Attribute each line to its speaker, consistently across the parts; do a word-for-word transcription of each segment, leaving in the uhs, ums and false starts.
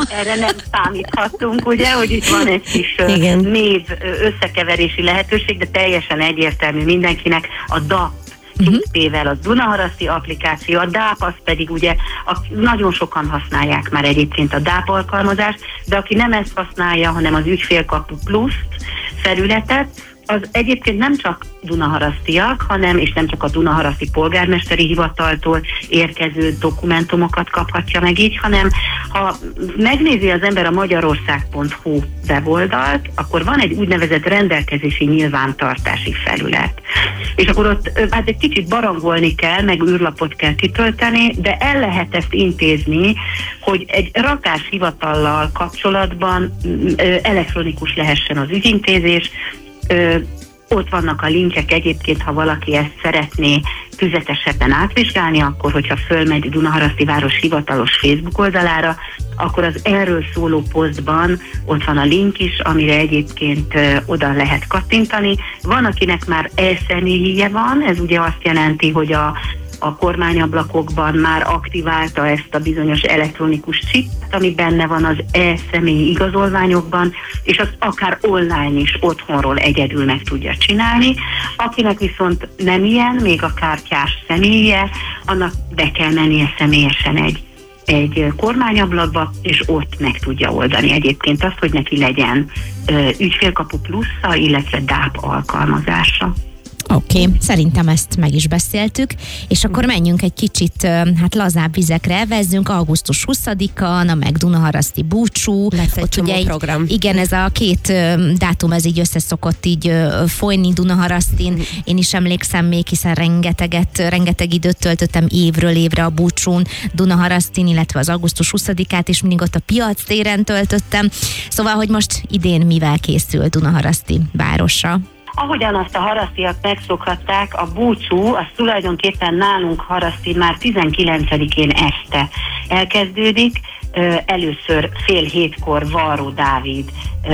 Speaker 1: erre nem számíthatunk, ugye, hogy itt van egy kis Igen. név összekeverési lehetőség, de teljesen egyértelmű mindenkinek a dé á pé kétpével, az Dunaharaszti applikáció, a dé á pé az pedig ugye a, nagyon sokan használják már egyébként a dé á pé alkalmazást, de aki nem ezt használja, hanem az Ügyfélkapu Pluszt felületet, az egyébként nem csak dunaharasztiak, hanem, és nem csak a Dunaharaszti polgármesteri hivataltól érkező dokumentumokat kaphatja meg így, hanem ha megnézi az ember a magyarország pont hu weboldalt, akkor van egy úgynevezett rendelkezési nyilvántartási felület. És akkor ott hát egy kicsit barangolni kell, meg űrlapot kell kitölteni, de el lehet ezt intézni, hogy egy rakáshivatallal kapcsolatban elektronikus lehessen az ügyintézés. Ö, ott vannak a linkek egyébként, ha valaki ezt szeretné tüzetesebben átvizsgálni, akkor hogyha fölmegy Dunaharaszti város hivatalos Facebook oldalára, akkor az erről szóló posztban ott van a link is, amire egyébként ö, oda lehet kattintani. Van, akinek már e-személyije van, ez ugye azt jelenti, hogy a a kormányablakokban már aktiválta ezt a bizonyos elektronikus csipet, ami benne van az e-személyi igazolványokban, és azt akár online is otthonról egyedül meg tudja csinálni. Akinek viszont nem ilyen, még a kártyás személye, annak be kell mennie személyesen egy, egy kormányablakba, és ott meg tudja oldani egyébként azt, hogy neki legyen ö, Ügyfélkapu Plusza, illetve dé á pé alkalmazása.
Speaker 2: Oké, okay, szerintem ezt meg is beszéltük, és akkor menjünk egy kicsit hát lazább vizekre, vezzünk augusztus huszadika, a meg Dunaharaszti búcsú.
Speaker 3: Lesz egy csomó program.
Speaker 2: Igen, ez a két dátum, ez így összeszokott így folyni Dunaharasztin. Én is emlékszem még, hiszen rengeteget, rengeteg időt töltöttem évről évre a búcsún Dunaharasztin, illetve az augusztus huszadikát is mindig ott a Piac téren töltöttem. Szóval, hogy most idén mivel készül Dunaharaszti városa?
Speaker 1: Ahogyan azt a harasztiak megszokhatták, a búcsú, az tulajdonképpen nálunk Harasztin már tizenkilencedikén este elkezdődik. Először fél hétkor Varró Dávid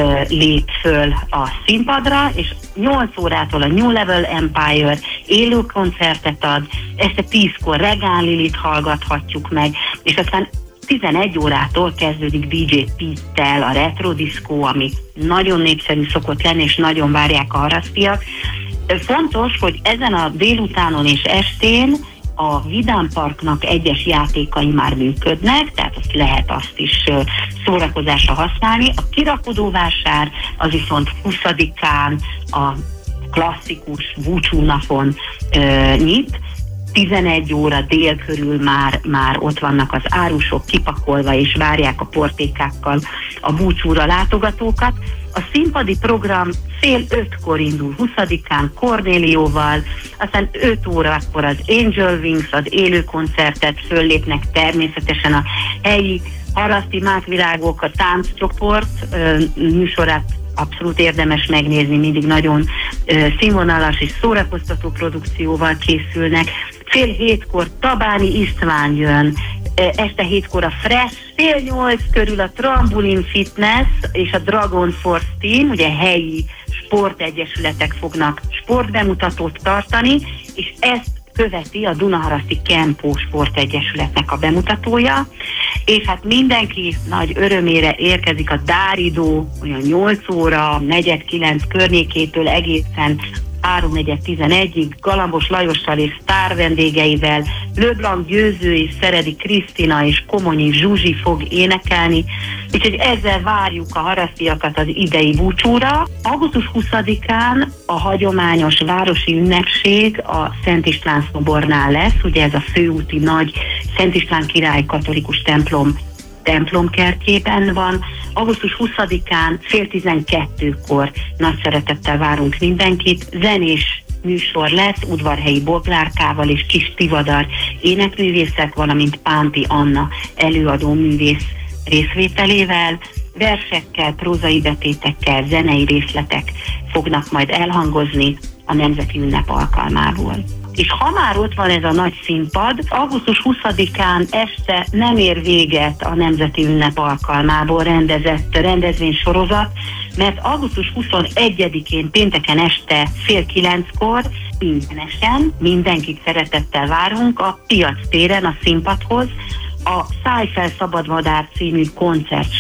Speaker 1: lép föl a színpadra, és nyolc órától a New Level Empire élő koncertet ad, este tízkor Regán Lilit hallgathatjuk meg, és aztán tizenegy órától kezdődik dé dzsé Pete-tel a retro diszkó, ami nagyon népszerű szokott lenni, és nagyon várják a harasztiak. Fontos, hogy ezen a délutánon és estén a Vidám Parknak egyes játékai már működnek, tehát azt lehet azt is szórakozásra használni. A kirakodóvásár az viszont huszadikán a klasszikus búcsúnapon ö, nyit, tizenegy óra dél körül már, már ott vannak az árusok kipakolva, és várják a portékákkal a búcsúra látogatókat. A színpadi program fél ötkor indul huszadikán Kornélióval, aztán öt órakor az Angel Wings, az élő koncertet föllépnek természetesen a helyi haraszti mákvirágok, a tánccsoport műsorát abszolút érdemes megnézni, mindig nagyon ö, színvonalas és szórakoztató produkcióval készülnek. Fél hétkor Tabáni István jön, este hétkor a Fresh, fél nyolc körül a Trambolin Fitness és a Dragon Force Team, ugye helyi sportegyesületek fognak sportbemutatót tartani, és ezt követi a Dunaharaszti Kempó Sportegyesületnek a bemutatója, és hát mindenki nagy örömére érkezik a Dáridó, olyan nyolc óra, negyed kilenc környékétől egészen háromnegyed tizenegyig Galambos Lajossal és sztár vendégeivel, Leblanc Győző és Szeredi Krisztina és Komonyi Zsuzsi fog énekelni, úgyhogy ezzel várjuk a harasztiakat az idei búcsúra. augusztus huszadikán a hagyományos városi ünnepség a Szent István szobornál lesz, ugye ez a főúti nagy Szent István király katolikus templom templomkertjében van. augusztus huszadikán fél tizenkettőkor nagy szeretettel várunk mindenkit. Zenés műsor lesz Udvarhelyi Boglárkával és Kis Tivadar énekművészek, valamint Pánti Anna előadó művész részvételével. Versekkel, prózai betétekkel, zenei részletek fognak majd elhangozni a Nemzeti Ünnep alkalmából. És ha már ott van ez a nagy színpad, augusztus huszadikán este nem ér véget a Nemzeti Ünnep alkalmából rendezett rendezvénysorozat, mert augusztus huszonegyedikén pénteken este fél kilenckor ingyenesen mindenkit szeretettel várunk a Piac téren a színpadhoz, a Szállj fel Szabadmadár című koncert